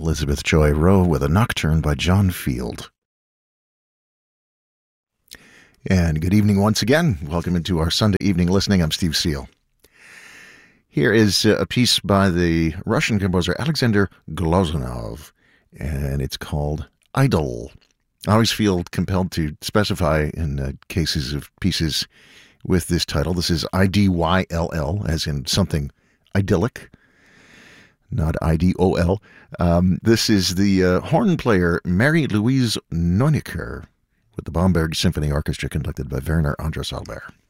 Elizabeth Joy Rowe with a Nocturne by John Field. And good evening once again. Welcome into our Sunday evening listening. I'm Steve Seal. Here is a piece by the Russian composer Alexander Glazunov, and it's called Idol. I always feel compelled to specify in cases of pieces with this title. This is I-D-Y-L-L, as in something idyllic, not I-D-O-L. This is the horn player Mary-Louise Neunicker with the Bamberg Symphony Orchestra conducted by Werner Andras Albert.